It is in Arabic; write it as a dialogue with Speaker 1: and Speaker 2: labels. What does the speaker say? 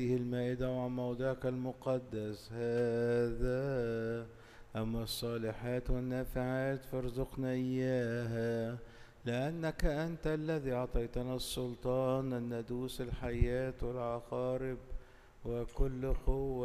Speaker 1: هذه المائدة وعن موضعك المقدس هذا. أما الصالحات والنافعات فارزقنا إياها، لأنك أنت الذي أعطيتنا السلطان أن ندوس الحياة والعقارب وكل قوة